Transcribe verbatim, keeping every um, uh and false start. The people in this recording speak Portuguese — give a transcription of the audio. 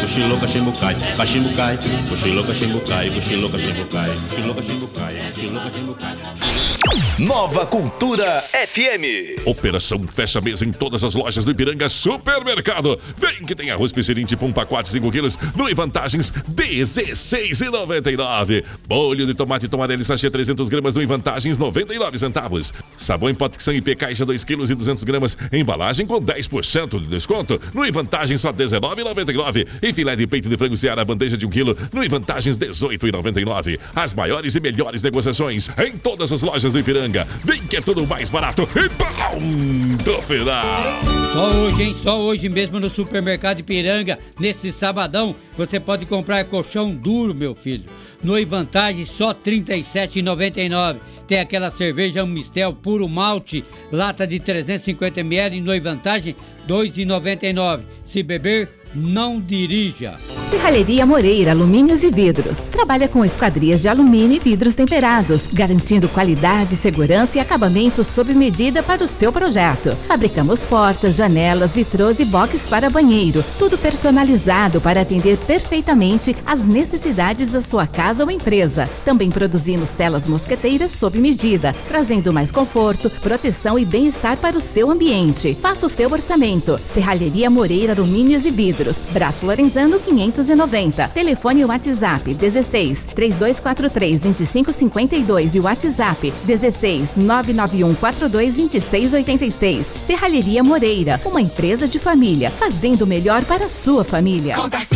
cochilou, cachimbo cai, cachimbo cai, cochilou, cachimbo cai, cochilou, cachimbo cai, cochilou, cachimbo cai, cochilou, cachimbo cai. Nova Cultura F M. Operação fecha mesa em todas as lojas do Ipiranga Supermercado. Vem que tem arroz Piscirim tipo um pacote cinco quilos no Vantagens dezesseis reais e noventa e nove centavos. Bolho de tomate tomarelli sachê trezentas gramas no Vantagens noventa e nove centavos. Sabão em pote I P caixa dois quilos e duzentas gramas. Embalagem com dez por cento de desconto. No Vantagens só dezenove reais e noventa e nove centavos. E filé de peito de frango Seara bandeja de um quilo no Vantagens dezoito reais e noventa e nove centavos. As maiores e melhores negociações em todas as lojas do Ipiranga. Vem que é tudo mais barato e ponto final. Só hoje, hein? Só hoje mesmo no Supermercado Ipiranga, nesse sabadão, você pode comprar colchão duro, meu filho. No Vantagem, só trinta e sete reais e noventa e nove centavos. Tem aquela cerveja Mistel puro malte, lata de trezentos e cinquenta mililitros, no Vantagem, dois reais e noventa e nove centavos. Se beber, não dirija. Serralheria Moreira Alumínios e Vidros. Trabalha com esquadrias de alumínio e vidros temperados, garantindo qualidade, segurança e acabamento sob medida para o seu projeto. Fabricamos portas, janelas, vitrôs e boxes para banheiro. Tudo personalizado para atender perfeitamente às necessidades da sua casa ou empresa. Também produzimos telas mosqueteiras sob medida, trazendo mais conforto, proteção e bem-estar para o seu ambiente. Faça o seu orçamento. Serralheria Moreira Alumínios e Vidros. Brás Florenzano quinhentos e noventa. Telefone e WhatsApp dezesseis, três dois quatro três, dois cinco cinco dois e o WhatsApp dezesseis, nove nove um quatro dois, dois seis oito seis. Serralheria Moreira, uma empresa de família, fazendo o melhor para a sua família.